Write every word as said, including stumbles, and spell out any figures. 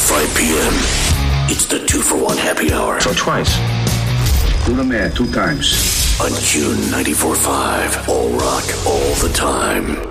five p.m. It's the two for one happy hour. So twice. Do the math two times. On Q ninety-four point five. All rock, all the time.